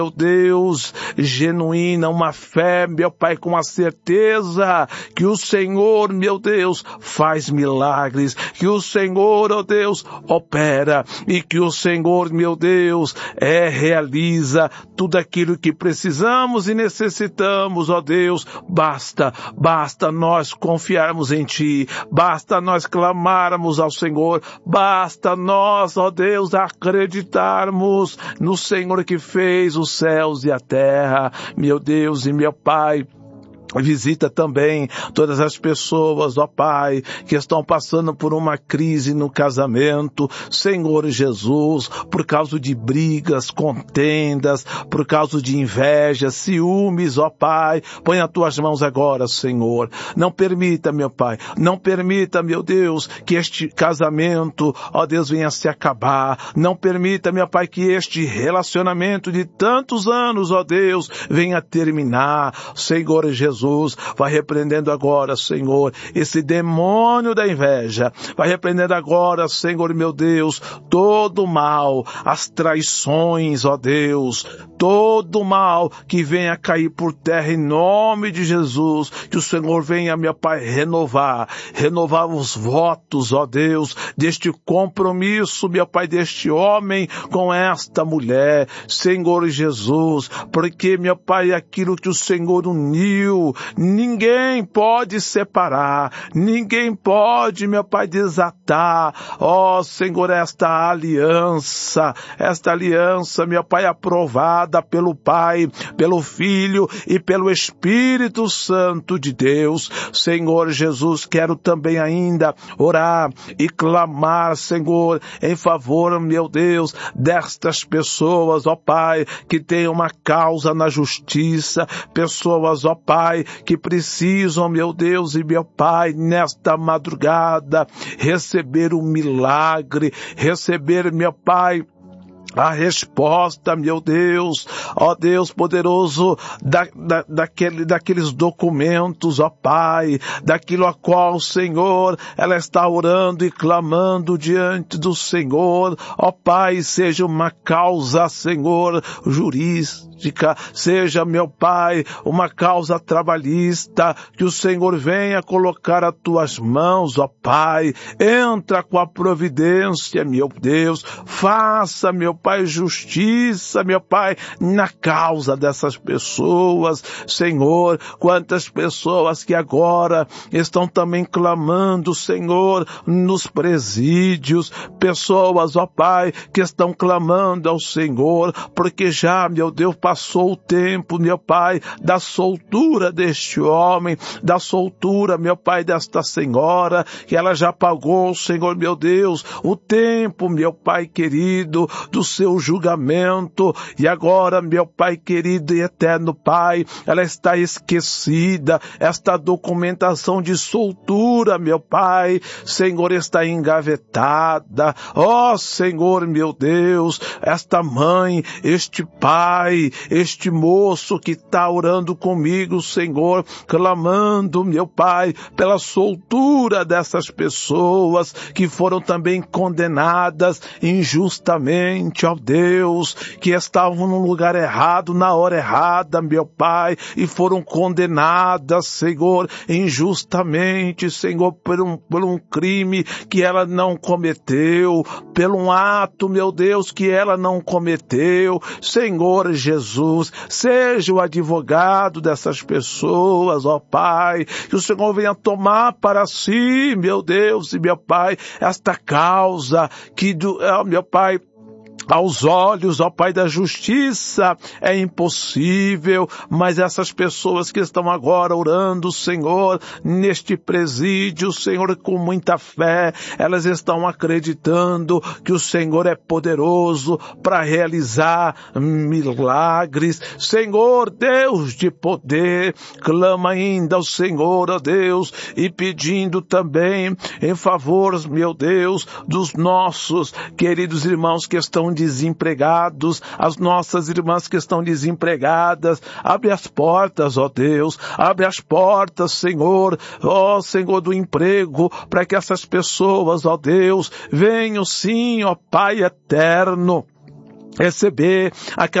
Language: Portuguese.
meu Deus, genuína, uma fé, meu Pai, com a certeza que o Senhor, meu Deus, faz milagres, que o Senhor, ó Deus, opera e que o Senhor, meu Deus, realiza tudo aquilo que precisamos e necessitamos, ó Deus. Basta nós confiarmos em Ti, basta nós clamarmos ao Senhor, basta nós, ó Deus, acreditarmos no Senhor que fez os céus e a terra, meu Deus e meu Pai. Visita também todas as pessoas, ó Pai, que estão passando por uma crise no casamento, Senhor Jesus, por causa de brigas, contendas, por causa de inveja, ciúmes, ó Pai. Põe as Tuas mãos agora, Senhor. Não permita, meu Pai, não permita, meu Deus, que este casamento, ó Deus, venha se acabar. Não permita, meu Pai, que este relacionamento de tantos anos, ó Deus, venha terminar. Senhor Jesus, vai repreendendo agora, Senhor, esse demônio da inveja. Vai repreendendo agora, Senhor, meu Deus, todo o mal, as traições, ó Deus, todo o mal que venha cair por terra em nome de Jesus. Que o Senhor venha, meu Pai, renovar os votos, ó Deus, deste compromisso, meu Pai, deste homem com esta mulher, Senhor Jesus, porque, meu Pai, aquilo que o Senhor uniu, ninguém pode separar, ninguém pode, meu Pai, desatar, ó Senhor, esta aliança, meu Pai, aprovada pelo Pai, pelo Filho e pelo Espírito Santo de Deus. Senhor Jesus, quero também ainda orar e clamar, Senhor, em favor, meu Deus, destas pessoas, ó Pai, que têm uma causa na justiça, pessoas, ó Pai, que precisam, meu Deus e meu Pai, nesta madrugada, receber um milagre, receber, meu Pai, a resposta, meu Deus, ó Deus poderoso, daqueles documentos, ó Pai, daquilo a qual, Senhor, ela está orando e clamando diante do Senhor, ó Pai, seja uma causa, Senhor, jurídica, seja, meu Pai, uma causa trabalhista, que o Senhor venha colocar as Tuas mãos, ó Pai, entra com a providência, meu Deus, faça, meu Pai, justiça, meu Pai, na causa dessas pessoas. Senhor, quantas pessoas que agora estão também clamando, Senhor, nos presídios, pessoas, ó Pai, que estão clamando ao Senhor, porque já, meu Deus, passou o tempo, meu Pai, da soltura deste homem, da soltura, meu Pai, desta senhora, que ela já pagou, Senhor, meu Deus, o tempo, meu Pai querido, do seu julgamento, e agora, meu Pai querido e eterno Pai, ela está esquecida, esta documentação de soltura, meu Pai, Senhor, está engavetada, ó Senhor, meu Deus, esta mãe, este pai, este moço que está orando comigo, Senhor, clamando, meu Pai, pela soltura dessas pessoas que foram também condenadas injustamente, ó Deus, que estavam no lugar errado, na hora errada, meu Pai, e foram condenadas, Senhor, injustamente, Senhor, por um crime que ela não cometeu, por um ato, meu Deus, que ela não cometeu. Senhor Jesus, seja o advogado dessas pessoas, ó Pai, que o Senhor venha tomar para si, meu Deus e meu Pai, esta causa que, meu Pai, aos olhos, ó Pai da justiça, é impossível, mas essas pessoas que estão agora orando, Senhor, neste presídio, Senhor, com muita fé, elas estão acreditando que o Senhor é poderoso para realizar milagres. Senhor, Deus de poder, clama ainda ao Senhor, ó Deus, e pedindo também em favor, meu Deus, dos nossos queridos irmãos que estão desempregados, as nossas irmãs que estão desempregadas. Abre as portas, ó Deus, abre as portas, Senhor, ó Senhor do emprego, para que essas pessoas, ó Deus, venham sim, ó Pai eterno, receber aquela